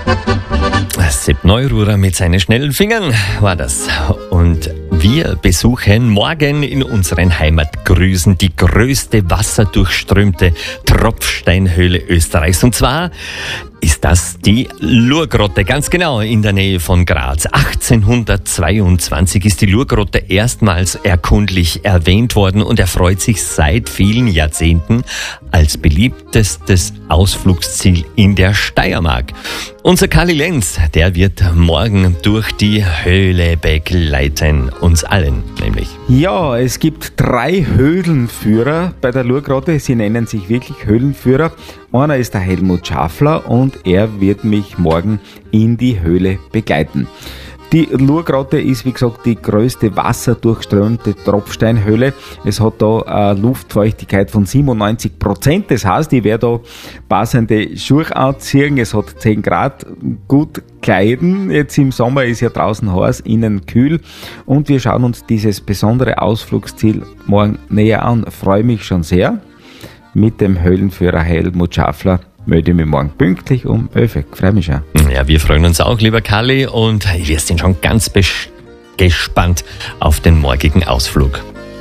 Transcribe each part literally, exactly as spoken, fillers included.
Sepp Neururer mit seinen schnellen Fingern war das. Und wir besuchen morgen in unseren Heimatgrüßen die größte wasserdurchströmte Tropfsteinhöhle Österreichs. Und zwar ist das die Lurgrotte, ganz genau in der Nähe von Graz. achtzehnhundertzweiundzwanzig ist die Lurgrotte erstmals erkundlich erwähnt worden und erfreut sich seit vielen Jahrzehnten als beliebtestes Ausflugsziel in der Steiermark. Unser Kali Lenz, der wird morgen durch die Höhle begleiten, uns allen nämlich. Ja, es gibt drei Höhlenführer bei der Lurgrotte. Sie nennen sich wirklich Höhlenführer. Einer ist der Helmut Schaffler und er wird mich morgen in die Höhle begleiten. Die Lurgrotte ist, wie gesagt, die größte wasserdurchströmte Tropfsteinhöhle. Es hat da eine Luftfeuchtigkeit von siebenundneunzig Prozent. Das heißt, ich werde da passende Schuhe anziehen. Es hat zehn Grad, gut kleiden. Jetzt im Sommer ist ja draußen heiß, innen kühl. Und wir schauen uns dieses besondere Ausflugsziel morgen näher an. Freue mich schon sehr. Mit dem Höhlenführer Helmut Schaffler melde ich mich morgen pünktlich um elf Uhr. Freue mich schon. Ja, wir freuen uns auch, lieber Kali, und wir sind schon ganz bes- gespannt auf den morgigen Ausflug.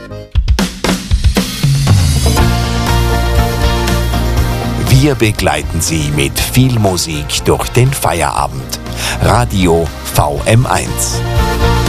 Wir begleiten Sie mit viel Musik durch den Feierabend. Radio V M eins.